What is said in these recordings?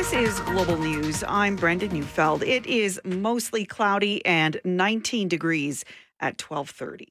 This is Global News. I'm Brenda Neufeld. It is mostly cloudy and 19 degrees at 12:30.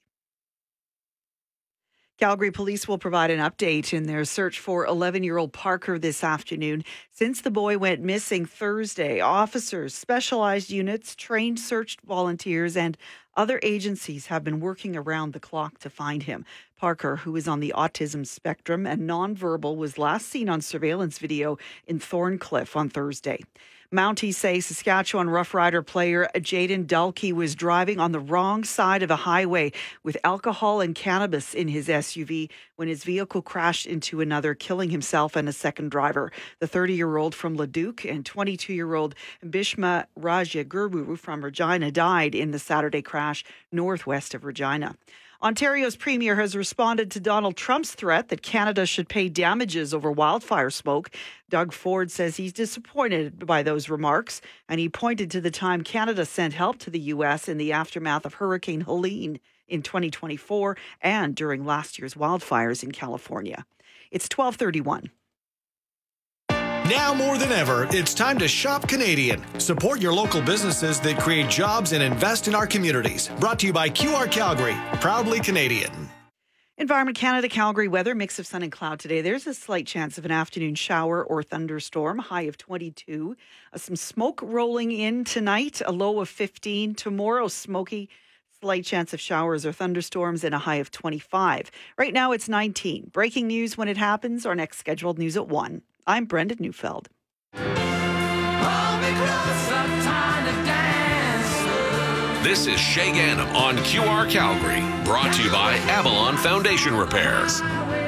Calgary police will provide an update in their search for 11-year-old Parker this afternoon. Since the boy went missing Thursday, officers, specialized units, trained search volunteers, and other agencies have been working around the clock to find him. Parker, who is on the autism spectrum and nonverbal, was last seen on surveillance video in Thorncliffe on Thursday. Mounties say Saskatchewan Rough Rider player Jaden Dulkey was driving on the wrong side of a highway with alcohol and cannabis in his SUV when his vehicle crashed into another, killing himself and a second driver. The 30-year-old from Leduc and 22-year-old Bishma Rajaguru from Regina died in the Saturday crash northwest of Regina. Ontario's premier has responded to Donald Trump's threat that Canada should pay damages over wildfire smoke. Doug Ford says he's disappointed by those remarks, and he pointed to the time Canada sent help to the U.S. in the aftermath of Hurricane Helene in 2024 and during last year's wildfires in California. It's 12:31. Now more than ever, it's time to shop Canadian. Support your local businesses that create jobs and invest in our communities. Brought to you by QR Calgary, proudly Canadian. Environment Canada Calgary weather, mix of sun and cloud today. There's a slight chance of an afternoon shower or thunderstorm, high of 22. Some smoke rolling in tonight, a low of 15. Tomorrow, smoky, slight chance of showers or thunderstorms and a high of 25. Right now, it's 19. Breaking news when it happens. Our next scheduled news at 1. I'm Brenda Neufeld. This is Shay Ganem on QR Calgary, brought to you by Avalon Foundation Repairs.